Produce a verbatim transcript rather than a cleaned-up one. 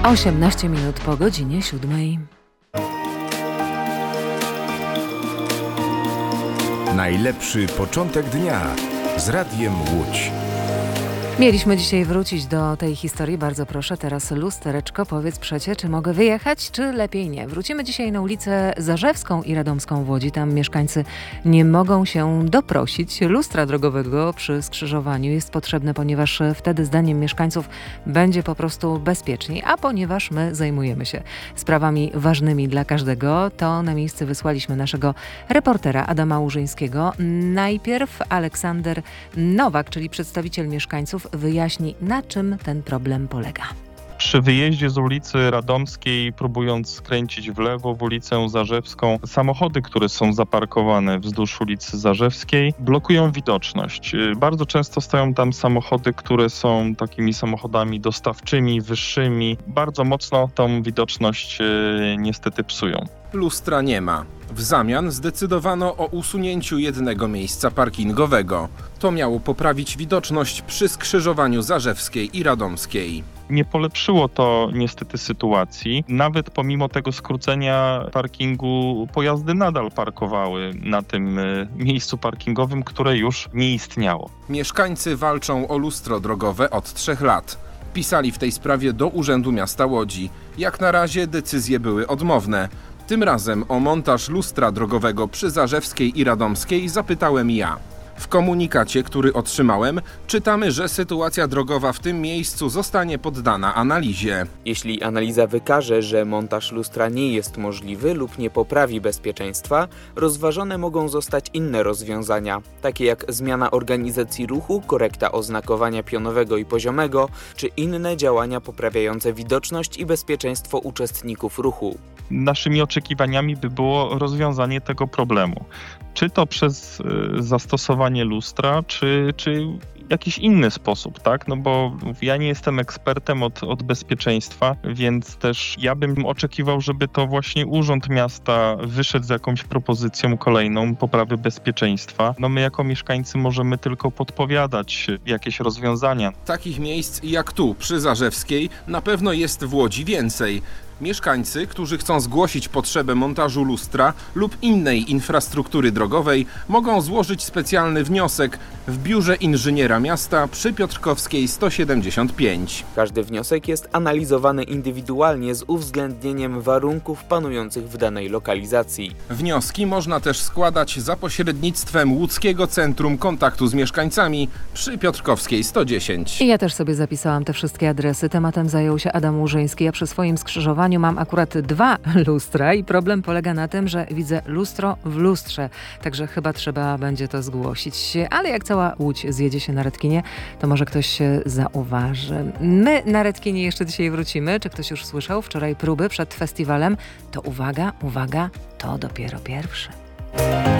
osiemnaście minut po godzinie siódmej. Najlepszy początek dnia z Radiem Łódź. Mieliśmy dzisiaj wrócić do tej historii. Bardzo proszę, teraz lustereczko, powiedz przecie, czy mogę wyjechać, czy lepiej nie. Wrócimy dzisiaj na ulicę Zarzewską i Radomską w Łodzi. Tam mieszkańcy nie mogą się doprosić. Lustra drogowego przy skrzyżowaniu jest potrzebne, ponieważ wtedy zdaniem mieszkańców będzie po prostu bezpieczniej. A ponieważ my zajmujemy się sprawami ważnymi dla każdego, to na miejsce wysłaliśmy naszego reportera Adama Łużyńskiego. Najpierw Aleksander Nowak, czyli przedstawiciel mieszkańców, wyjaśni, na czym ten problem polega. Przy wyjeździe z ulicy Radomskiej, próbując skręcić w lewo w ulicę Zarzewską, samochody, które są zaparkowane wzdłuż ulicy Zarzewskiej, blokują widoczność. Bardzo często stoją tam samochody, które są takimi samochodami dostawczymi, wyższymi. Bardzo mocno tą widoczność niestety psują. Lustra nie ma. W zamian zdecydowano o usunięciu jednego miejsca parkingowego. To miało poprawić widoczność przy skrzyżowaniu Zarzewskiej i Radomskiej. Nie polepszyło to niestety sytuacji. Nawet pomimo tego skrócenia parkingu pojazdy nadal parkowały na tym miejscu parkingowym, które już nie istniało. Mieszkańcy walczą o lustro drogowe od trzech lat. Pisali w tej sprawie do Urzędu Miasta Łodzi. Jak na razie decyzje były odmowne. Tym razem o montaż lustra drogowego przy Zarzewskiej i Radomskiej zapytałem ja. W komunikacie, który otrzymałem, czytamy, że sytuacja drogowa w tym miejscu zostanie poddana analizie. Jeśli analiza wykaże, że montaż lustra nie jest możliwy lub nie poprawi bezpieczeństwa, rozważone mogą zostać inne rozwiązania, takie jak zmiana organizacji ruchu, korekta oznakowania pionowego i poziomego, czy inne działania poprawiające widoczność i bezpieczeństwo uczestników ruchu. Naszymi oczekiwaniami by było rozwiązanie tego problemu. Czy to przez y, zastosowanie lustra, czy, czy jakiś inny sposób, tak? No bo ja nie jestem ekspertem od, od bezpieczeństwa, więc też ja bym oczekiwał, żeby to właśnie Urząd Miasta wyszedł z jakąś propozycją kolejną poprawy bezpieczeństwa. No my jako mieszkańcy możemy tylko podpowiadać jakieś rozwiązania. Takich miejsc jak tu, przy Zarzewskiej, na pewno jest w Łodzi więcej. Mieszkańcy, którzy chcą zgłosić potrzebę montażu lustra lub innej infrastruktury drogowej, mogą złożyć specjalny wniosek w Biurze Inżyniera Miasta przy Piotrkowskiej sto siedemdziesiąt pięć. Każdy wniosek jest analizowany indywidualnie z uwzględnieniem warunków panujących w danej lokalizacji. Wnioski można też składać za pośrednictwem Łódzkiego Centrum Kontaktu z Mieszkańcami przy Piotrkowskiej sto dziesięć. I ja też sobie zapisałam te wszystkie adresy. Tematem zajął się Adam Łużyński. Ja przy swoim skrzyżowaniu mam akurat dwa lustra i problem polega na tym, że widzę lustro w lustrze. Także chyba trzeba będzie to zgłosić. Ale jak cała Łódź zjedzie się na Redkinie, to może ktoś się zauważy. My na Redkinie jeszcze dzisiaj wrócimy. Czy ktoś już słyszał? Wczoraj próby przed festiwalem. To uwaga, uwaga, to dopiero pierwsze.